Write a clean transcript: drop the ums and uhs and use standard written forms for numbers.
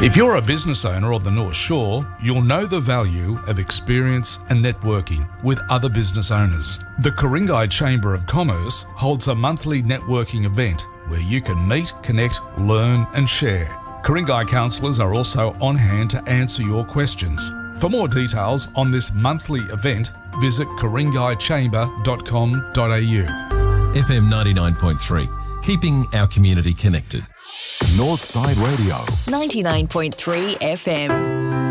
If you're a business owner on the North Shore, you'll know the value of experience and networking with other business owners. The Ku-ring-gai Chamber of Commerce holds a monthly networking event where you can meet, connect, learn and share. Ku-ring-gai counsellors are also on hand to answer your questions. For more details on this monthly event, visit ku-ring-gai-chamber.com.au. FM 99.3, keeping our community connected. Northside Radio. 99.3 FM.